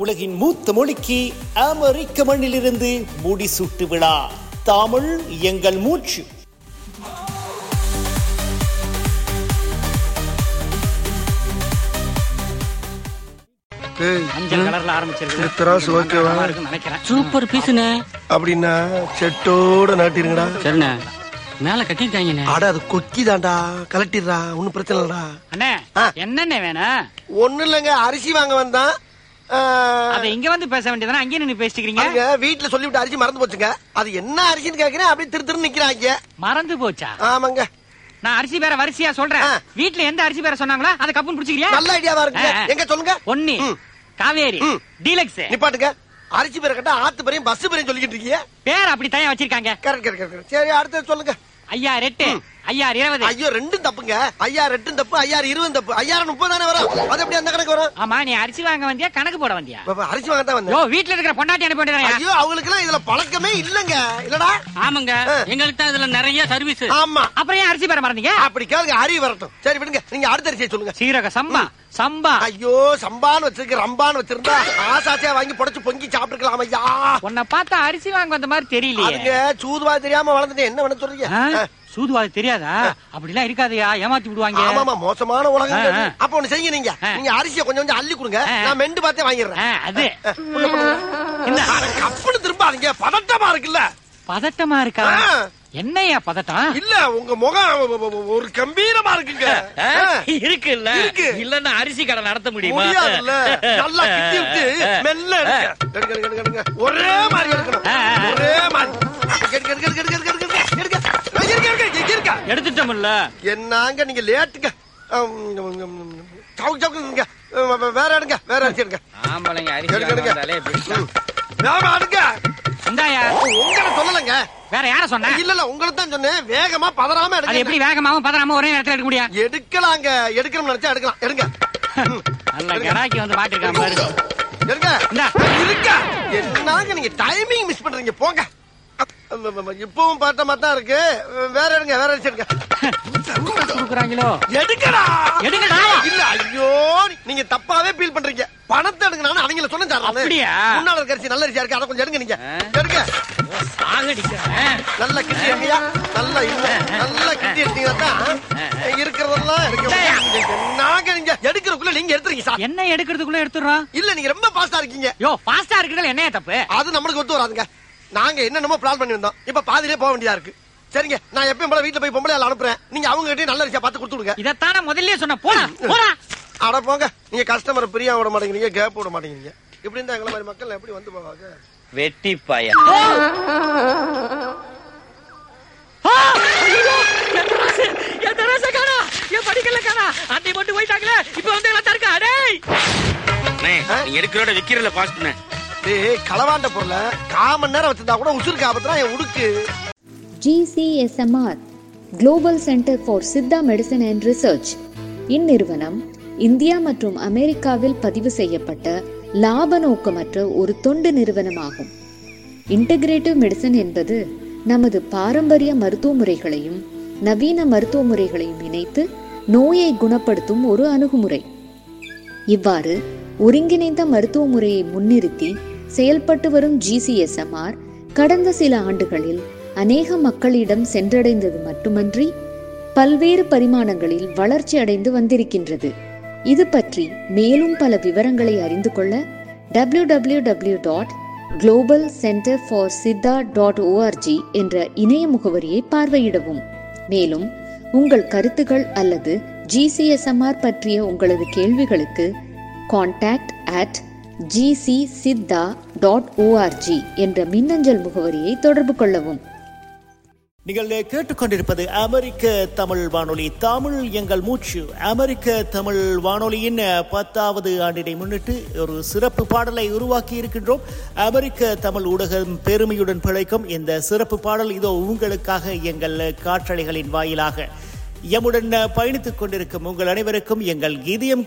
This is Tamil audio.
உலகின் மூத்த மொழிக்கு அமெரிக்க மண்ணிலிருந்து முடிசூட்டு விழா. தமிழ் எங்கள் மூச்சு. மஞ்சள் கலர்ல ஆரம்பிச்சிருக்கு. நினைக்கிறேன் சூப்பர் பீஸ்னே. அப்படின்னா செட்டோட நாட்டிருங்கடா. சரிண்ணே, மேல கட்டிருக்காங்கண்ணே. அட அது கொக்கி தான்டா, கலட்டிடுறா, ஒன்னும் பிரச்சனை இல்லடா. அண்ணே என்னண்ணே வேணும்? ஒண்ணு இல்லங்க, அரிசி வாங்க வந்தான். அத இங்க வந்து பேச வேண்டியதானே, அங்கேயே நின்னு பேசிக்கிறீங்க. வீட்டுல சொல்லிவிட்டு அரிசி மறந்து போச்சுங்க. அது என்ன அரிசின்னு கேக்குறேன், அப்படியே திரு நிக்கிறாங்க. மறந்து போச்சா? ஆமாங்க. நான் அரிசி பேர வரிசையா சொல்றேன். வீட்டுல எந்த அரிசி பேர சொன்னாங்களோ அதை கப்புன்னு பிடிச்சிக்கிறியா? நல்ல ஐடியாவா இருக்கு. எங்க சொல்லுங்க. ஒண்ணு காவேரி, டீலக்ஸ். நிப்பாட்டுங்க. அரிசி பேரை கட்ட ஆத்து பேரையும் பஸ் பேரையும் சொல்லிக்கிட்டு இருக்கீங்க. பேர் அப்படி தனியா வச்சிருக்காங்க. கரெக்ட். சரி, அடுத்து சொல்லுங்க. ஐயா ரெட்டு, ஐயா 20. ஐயோ, ரெண்டும் தப்புங்க. ஐயா ரெட்டும் தப்பு, ஐயா 20 தப்பு. ஐயா 30 தானே வரும். அது எப்படி அந்த கணக்கு வரும்? ஆமா, நீ அரிசி வாங்க வந்தியா கணக்கு போட வந்தியா? அரிசி வாங்க தான் வந்தேன். யோ, வீட்டுல இருக்கிற பொண்டாட்டி அனுப்ப வேண்டியதானே? ஐயோ, அவங்களுக்கு எல்லாம் இதுல பழக்கமே இல்லங்க. இல்லடா. ஆமாங்க, எங்களுக்கு தான் இதுல நிறைய சர்வீஸ். ஆமா. அப்புறம் ஏன் அரிசி பேர மறந்தீங்க? அப்படி கேளுங்க, அறிவு வரட்டும். சரி விடுங்க, நீங்க அடுத்த அரிசியை சொல்லுங்க. சீரக சம்பா. சம்பா. ஐயோ, சம்பான்னு வச்சிருக்க, ரம்பான்னு வச்சிருந்தா ஆசாசியா வாங்கி புடைச்சு பொங்கி சாப்பிட்டுக்கலாம். ஐயா, உன்னை பார்த்தா அரிசி வாங்க வந்த மாதிரி தெரியலையே. அதுங்க சூதுவா தெரியாம வளர்ந்துட்டு என்ன பண்ண சொல்றீங்க? சூதுவாது தெரியாதா? அப்படிலாம் இருக்காதையா, ஏமாத்தி விடுவாங்க. ஆமாமா, மோசமான உலகம். அப்ப ஒண்ணு செய்யுங்க, நீங்க அரிசியை கொஞ்சம் கொஞ்சம் அள்ளி கொடுங்க, நான் மெண்டு பார்த்தே வாங்கிடுறேன். அது கப்புன்னு திரும்பாதீங்க, பதட்டமா இருக்குல்ல. பதட்டமா இருக்கா? என்னையா பதட்டம்? இல்ல, உங்க முகம் ஒரு கம்பீரமா இருக்குங்க. இருக்கு இல்ல? இல்லன்னா அரிசி கடை நடத்த முடியுமா? முடியாதுல்ல. நல்லா கிட்டி விட்டு மெல்ல எடுங்க. ஒரே மாதிரி எடுக்கணும். ஒரே மாதிரி. எடுத்துட்டோம்ல. என்னங்க நீங்க லேட்டுங்க. வேற எடுங்க, வேற அரிசி எடுங்க. ஆம்பளைங்க அரிசி எடுங்க. இந்தாயா. உங்களை சொல்லலங்க. வேற யார சொன்ன? இல்ல, உங்களை தான் சொன்னேன். வேகமா பதறாம எடுங்க. அது எப்படி வேகமாவும் பதறாம ஒரே நேரத்துல எடுக்க முடியும்? எடுக்கலாங்க. எடுக்கணும்னு நினைச்சா எடுக்கலாம். எடுங்க. நல்ல கடாக்கி வந்து மாட்டிருக்கான் பாரு. எடுங்க. இருக்க. என்னங்க நீங்க டைமிங் மிஸ் பண்றீங்க, போங்க. இப்பவும் பாட்ட மாதிரி தான் இருக்கு. வேற எடுங்க, வேற அரிசி எடுங்க. குடுக்குறாங்களோ? எடுக்கடா. எடுங்கடா. இல்ல, ஐயோ, நீங்க தப்பாவே ஃபீல் பண்றீங்க. பணத்தை எடுங்க. நானும் அவங்கள சொன்னேன். அப்படியா? முன்னால இருக்க அரிசி நல்ல அரிசியா இருக்கு, அதை கொஞ்சம் எடுங்க. நீங்க எடுங்க. நல்லா கிட்டி எடுங்கயா. நல்லா இல்ல, நல்லா கிட்டி எடுத்தீங்கன்னா இருக்கிறதெல்லாம் நாங்க நீங்க எடுக்கிறதுக்குள்ள நீங்க எடுத்துறீங்க சார். என்ன எடுக்கிறதுக்குள்ள எடுத்துறோம்? இல்ல, நீங்க ரொம்ப ஃபாஸ்டா இருக்கீங்க. யோ, ஃபாஸ்டா இருக்கிறதுல என்ன தப்பு? அது நம்மளுக்கு ஒத்து வராதுங்க. நாங்க என்னென்னமோ பிளான் பண்ணி வந்தோம், இப்ப பாதியிலே போக வேண்டியதா இருக்கு. சரிங்க, நான் எப்பயும் போல வீட்டுல போய் பொம்பளை அனுப்புறேன். நீங்க அவங்க கிட்டே நல்ல அரிசியா பார்த்து கொடுத்துடுங்க. இதத்தானே முதல்லயே சொன்ன. போடா போடா. அட போங்க, நீங்க கஸ்டமர் பிரியா விட மாட்டேங்கிறீங்க, கேப் விட மாட்டேங்கிறீங்க. இப்படி இருந்தா எங்களை மாதிரி மக்கள் எப்படி வந்து போவாங்க? வெட்டி பாயா. எடுக்கிறோட விக்கிறல பாஸ்ட். களவாண்ட பொருளை 1/4 மணி நேரம் வச்சிருந்தா கூட உசுருக்கு ஆபத்துனா என் உடுக்கு. GCSMR Global Center for Siddha medicine and research இந்நிறுவனம் இந்தியா மற்றும் அமெரிக்காவில் பதிவு செய்யப்பட்ட லாப நோக்கமற்ற ஒரு தொண்டு நிறுவனமாகும். இன்டகிரேட்டிவ் மெடிசன் என்பது நமது பாரம்பரிய மருத்துவ முறைகளையும் நவீன மருத்துவ முறைகளையும் இணைத்து நோயை குணப்படுத்தும் ஒரு அணுகுமுறை. இவ்வாறு ஒருங்கிணைந்த மருத்துவ முறையை முன்னிறுத்தி செயல்பட்டு வரும் GCSMR கடந்த சில ஆண்டுகளில் அநேக மக்களிடம் சென்றடைந்தது மட்டுமன்றி பல்வேறு பரிமாணங்களில் வளர்ச்சி அடைந்து வந்திருக்கின்றது. இது பற்றி மேலும் பல விவரங்களை அறிந்து கொள்ள www.globalcenterforsiddha.org என்ற இணைய முகவரியை பார்வையிடவும். மேலும் உங்கள் கருத்துகள் அல்லது GCSMR பற்றிய உங்களது கேள்விகளுக்கு contact@gcsiddha.org என்ற மின்னஞ்சல் முகவரியை தொடர்பு கொள்ளவும். நீங்கள் கேட்டுக்கொண்டிருப்பது அமெரிக்க தமிழ் வானொலி, தமிழ் எங்கள் மூச்சு. அமெரிக்க தமிழ் வானொலியின் 10வது ஆண்டினை முன்னிட்டு ஒரு சிறப்பு பாடலை உருவாக்கி இருக்கின்றோம். அமெரிக்க தமிழ் ஊடகம் பெருமையுடன் பிழைக்கும் இந்த சிறப்பு பாடல் இதோ உங்களுக்காக எங்கள் காற்றலைகளின் வாயிலாக எம்முடன் பயணித்துக் கொண்டிருக்கும் உங்கள் அனைவருக்கும் எங்கள் இதயம்